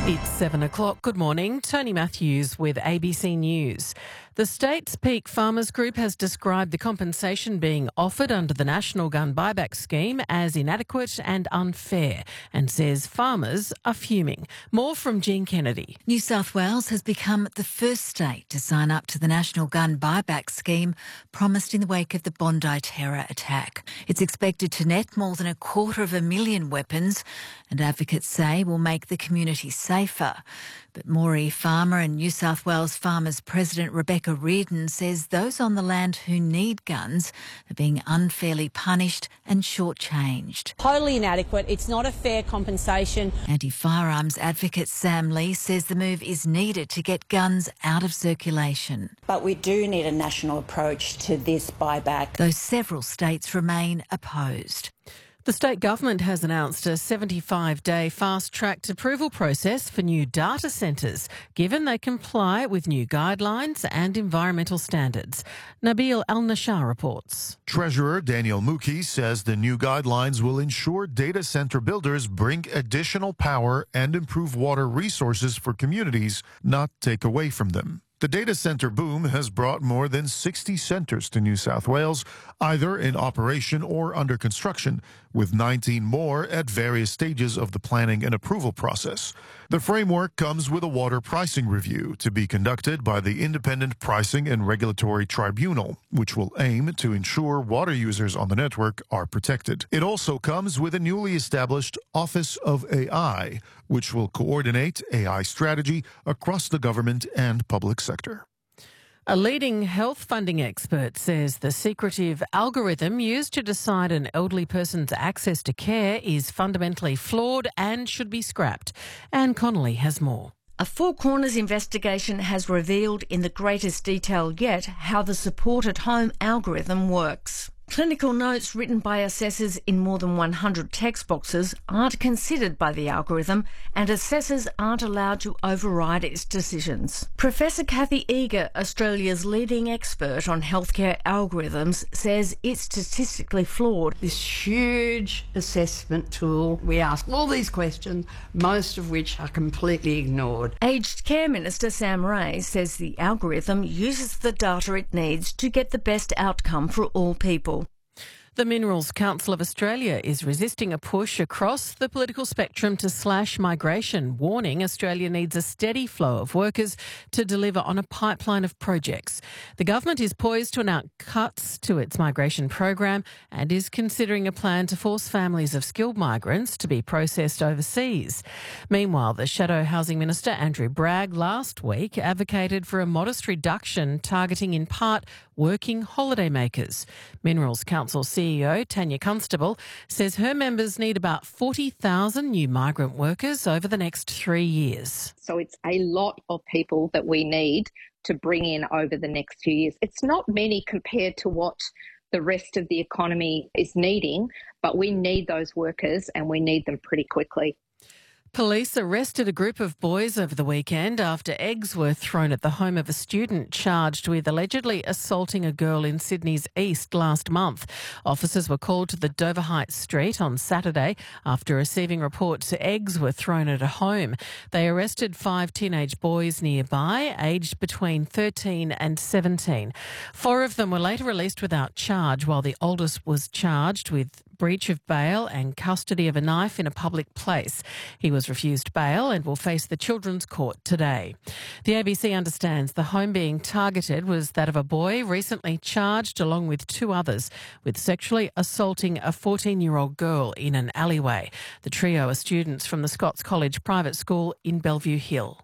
It's 7 o'clock. Good morning. Tony Matthews with ABC News. The state's Peak Farmers Group has described the compensation being offered under the National Gun Buyback Scheme as inadequate and unfair and says farmers are fuming. More from Jean Kennedy. New South Wales has become the first state to sign up to the National Gun Buyback Scheme promised in the wake of the Bondi terror attack. It's expected to net more than 250,000 weapons and advocates say will make the community safer. But Moree farmer and New South Wales Farmers President Rebecca Reardon says those on the land who need guns are being unfairly punished and shortchanged. Totally inadequate. It's not a fair compensation. Anti-firearms advocate Sam Lee says the move is needed to get guns out of circulation. But we do need a national approach to this buyback. Though several states remain opposed. The state government has announced a 75-day fast-tracked approval process for new data centres, given they comply with new guidelines and environmental standards. Nabil Al-Nashar reports. Treasurer Daniel Mookie says the new guidelines will ensure data centre builders bring additional power and improve water resources for communities, not take away from them. The data centre boom has brought more than 60 centres to New South Wales, either in operation or under construction, with 19 more at various stages of the planning and approval process. The framework comes with a water pricing review to be conducted by the Independent Pricing and Regulatory Tribunal, which will aim to ensure water users on the network are protected. It also comes with a newly established Office of AI, which will coordinate AI strategy across the government and public sector. A leading health funding expert says the secretive algorithm used to decide an elderly person's access to care is fundamentally flawed and should be scrapped. Anne Connolly has more. A Four Corners investigation has revealed in the greatest detail yet how the Support at Home algorithm works. Clinical notes written by assessors in more than 100 text boxes aren't considered by the algorithm, and assessors aren't allowed to override its decisions. Professor Kathy Eager, Australia's leading expert on healthcare algorithms, says it's statistically flawed. This huge assessment tool, we ask all these questions, most of which are completely ignored. Aged Care Minister Sam Ray says the algorithm uses the data it needs to get the best outcome for all people. The Minerals Council of Australia is resisting a push across the political spectrum to slash migration, warning Australia needs a steady flow of workers to deliver on a pipeline of projects. The government is poised to announce cuts to its migration program and is considering a plan to force families of skilled migrants to be processed overseas. Meanwhile, the Shadow Housing Minister Andrew Bragg last week advocated for a modest reduction targeting in part working holidaymakers. Minerals Council CEO Tanya Constable says her members need about 40,000 new migrant workers over the next 3 years. So it's a lot of people that we need to bring in over the next 2 years. It's not many compared to what the rest of the economy is needing, but we need those workers and we need them pretty quickly. Police arrested a group of boys over the weekend after eggs were thrown at the home of a student charged with allegedly assaulting a girl in Sydney's East last month. Officers were called to the Dover Heights street on Saturday after receiving reports eggs were thrown at a home. They arrested 5 teenage boys nearby, aged between 13 and 17. 4 of them were later released without charge, while the oldest was charged with breach of bail and custody of a knife in a public place. He was refused bail and will face the Children's Court today. The ABC understands the home being targeted was that of a boy recently charged, along with 2 others, with sexually assaulting a 14-year-old girl in an alleyway. The trio are students from the Scots College Private School in Bellevue Hill.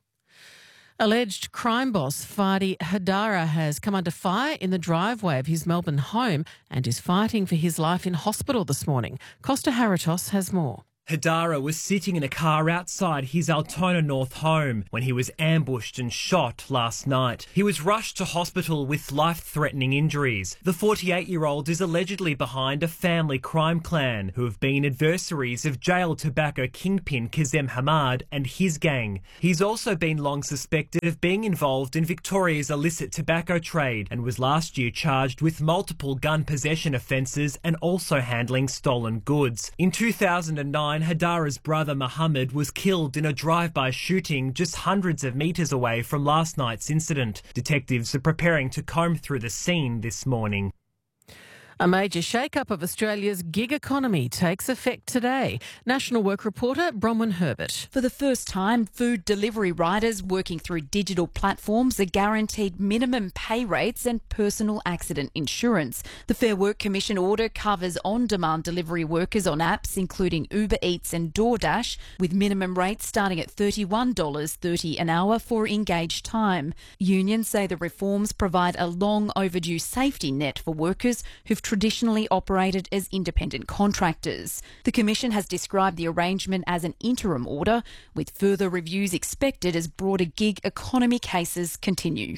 Alleged crime boss Fadi Hadara has come under fire in the driveway of his Melbourne home and is fighting for his life in hospital this morning. Costa Haratos has more. Hadara was sitting in a car outside his Altona North home when he was ambushed and shot last night. He was rushed to hospital with life-threatening injuries. The 48-year-old is allegedly behind a family crime clan who have been adversaries of jail tobacco kingpin Kazem Hamad and his gang. He's also been long suspected of being involved in Victoria's illicit tobacco trade and was last year charged with multiple gun possession offences and also handling stolen goods. In 2009, Brian Hadara's brother Mohammed was killed in a drive-by shooting just hundreds of metres away from last night's incident. Detectives are preparing to comb through the scene this morning. A major shake-up of Australia's gig economy takes effect today. National Work reporter Bronwyn Herbert. For the first time, food delivery riders working through digital platforms are guaranteed minimum pay rates and personal accident insurance. The Fair Work Commission order covers on-demand delivery workers on apps including Uber Eats and DoorDash, with minimum rates starting at $31.30 an hour for engaged time. Unions say the reforms provide a long overdue safety net for workers who've traditionally operated as independent contractors. The Commission has described the arrangement as an interim order, with further reviews expected as broader gig economy cases continue.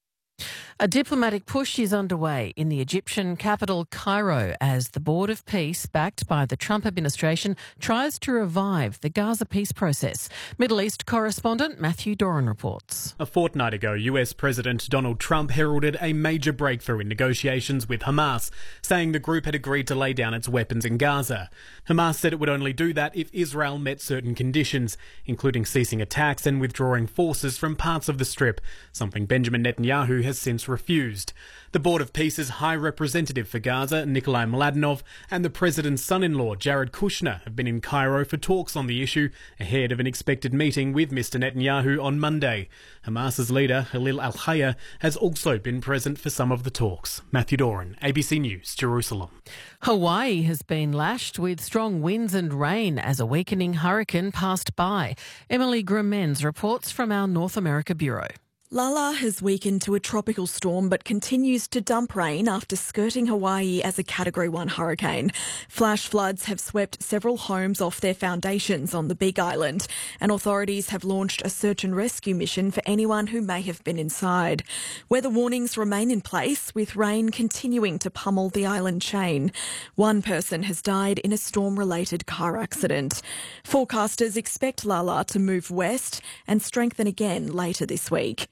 A diplomatic push is underway in the Egyptian capital Cairo as the Board of Peace, backed by the Trump administration, tries to revive the Gaza peace process. Middle East correspondent Matthew Doran reports. A fortnight ago, US President Donald Trump heralded a major breakthrough in negotiations with Hamas, saying the group had agreed to lay down its weapons in Gaza. Hamas said it would only do that if Israel met certain conditions, including ceasing attacks and withdrawing forces from parts of the Strip, something Benjamin Netanyahu has since refused. The Board of Peace's High Representative for Gaza, Nikolai Mladenov, and the President's son-in-law, Jared Kushner, have been in Cairo for talks on the issue ahead of an expected meeting with Mr Netanyahu on Monday. Hamas's leader, Halil al-Hayya, has also been present for some of the talks. Matthew Doran, ABC News, Jerusalem. Hawaii has been lashed with strong winds and rain as a weakening hurricane passed by. Emily Grumens reports from our North America Bureau. Lala has weakened to a tropical storm but continues to dump rain after skirting Hawaii as a Category 1 hurricane. Flash floods have swept several homes off their foundations on the Big Island, and authorities have launched a search and rescue mission for anyone who may have been inside. Weather warnings remain in place, with rain continuing to pummel the island chain. One person has died in a storm-related car accident. Forecasters expect Lala to move west and strengthen again later this week.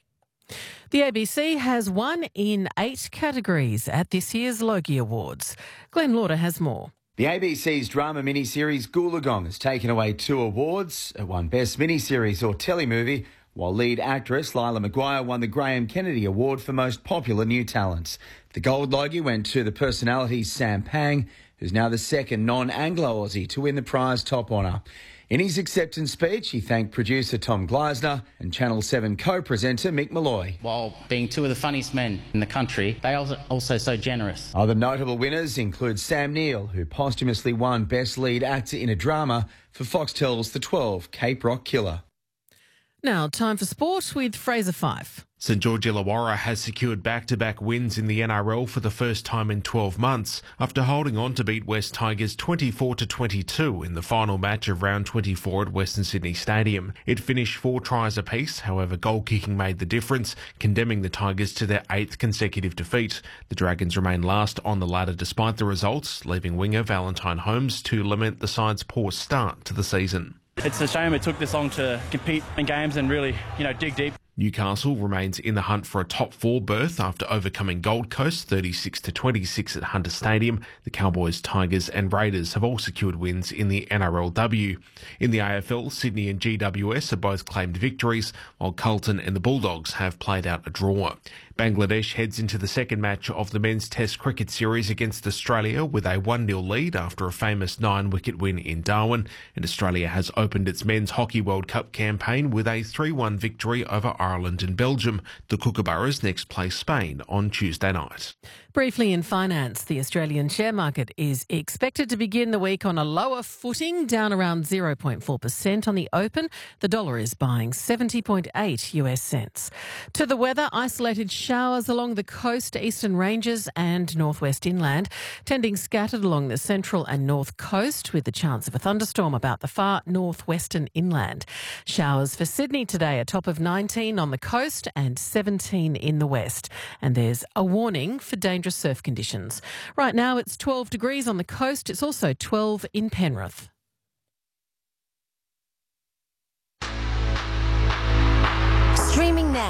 The ABC has won in 8 categories at this year's Logie Awards. Glenn Lauder has more. The ABC's drama miniseries Goolagong has taken away 2 awards. It won Best Miniseries or Telemovie, while lead actress Lila McGuire won the Graham Kennedy Award for Most Popular New Talents. The Gold Logie went to the personality Sam Pang, who's now the second non-Anglo Aussie to win the prize top honour. In his acceptance speech, he thanked producer Tom Gleisner and Channel 7 co-presenter Mick Malloy. While being 2 of the funniest men in the country, they are also so generous. Other notable winners include Sam Neill, who posthumously won Best Lead Actor in a Drama for Foxtel's The 12, Cape Rock Killer. Now, time for sport with Fraser Fife. St George Illawarra has secured back-to-back wins in the NRL for the first time in 12 months after holding on to beat West Tigers 24-22 in the final match of round 24 at Western Sydney Stadium. It finished 4 tries apiece, however goal-kicking made the difference, condemning the Tigers to their 8th consecutive defeat. The Dragons remain last on the ladder despite the results, leaving winger Valentine Holmes to lament the side's poor start to the season. It's a shame it took this long to compete in games and really, dig deep. Newcastle remains in the hunt for a top 4 berth after overcoming Gold Coast 36-26 at Hunter Stadium. The Cowboys, Tigers and Raiders have all secured wins in the NRLW. In the AFL, Sydney and GWS have both claimed victories, while Carlton and the Bulldogs have played out a draw. Bangladesh heads into the second match of the men's Test cricket series against Australia with a 1-0 lead after a famous 9-wicket win in Darwin, and Australia has opened its Men's Hockey World Cup campaign with a 3-1 victory over Ireland and Belgium. The Kookaburras next play Spain on Tuesday night. Briefly in finance, the Australian share market is expected to begin the week on a lower footing, down around 0.4% on the open. The dollar is buying 70.8 US cents. To the weather, isolated showers along the coast, eastern ranges and northwest inland, tending scattered along the central and north coast with the chance of a thunderstorm about the far northwestern inland. Showers for Sydney today, a top of 19 on the coast and 17 in the west. And there's a warning for dangerous surf conditions. Right now it's 12 degrees on the coast. It's also 12 in Penrith. Streaming now.